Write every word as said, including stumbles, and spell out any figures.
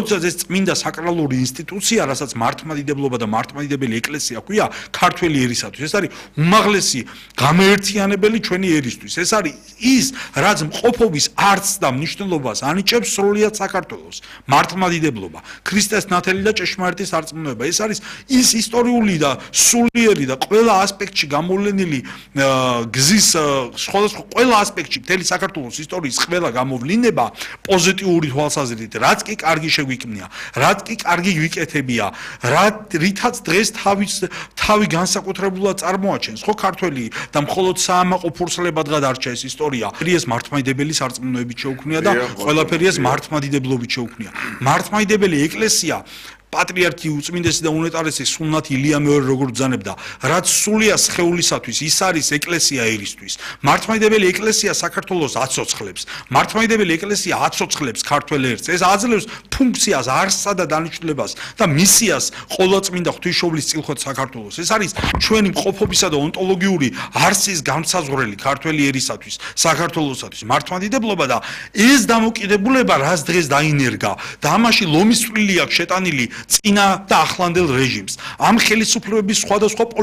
როდესაც ეს წმინდა საკრალური ინსტიტუცია, რასაც მართლმადიდებლობა და მართლმადიდებელი ეკლესია ქვია, ქართველი ერისათვის. ეს არის უმაღლესი გამაერთიანებელი ჩვენი ერისთვის. ეს არის ის, რაც მყოფობის არცს და მნიშვნელობას ანიჭებს სრულიად საქართველოს. მართლმადიდებლობა, ქრისტეს ნათელი და ჭეშმარიტი სარწმუნოება. ეს არის ის ისტორიული და სულიერი და ყველა ასპექტში გამოვლენილი გზის სხვადასხვა ყველა ასპექტში მთელი საქართველოს ისტორიის ყველა გამოვლინება პოზიტიური თვალსაზრისით, რაც კი კარგი შეგვიქმნია, რაც კი კარგი გვიკეთებია, რითაც დღეს თავის თავი განსაკუთრებულად წარმოაჩენს, ხო ქართველი და მხოლოდ საამაყო ფურცლებად გადარჩა ეს ისტორია. ეს მართლმადიდებელი სარწმუნოებით შეუქმნია და ყველაფერი ეს მართლმადიდებლობით შეუქმნია. მართლმადიდებელი ეკლესია პატრიარქი უწმინდესი და უნეტარესი სულნათ ილია მეორე როგორ ბრძანებდა, რაც სულია სხეულისათვის, ის არის ეკლესია ერისთვის. მართლმადიდებელი ეკლესია საქართველოს აცოცხლებს. მართლმადიდებელი ეკლესია აცოცხლებს ქართველ ერს. ეს აძლევს ფუნქციას, არსსა და დანიშნულებას და მისიას ყოვლადწმინდა ღვთისმშობლის წილხოთ საქართველოს. ეს არის ჩვენი მყოფობისა და ონტოლოგიური არსის განმსაზღვრელი ქართველი ერისათვის, საქართველოსათვის. მართლმადიდებლობა და ეს დამოკიდებულება, რაც დღეს დაინერგა და ამაში ლომის წვლილი აქვს შეტანილი წინა და ახლანდელ რეჟიმს. ამ ხელისუფლებების სხვადასხვა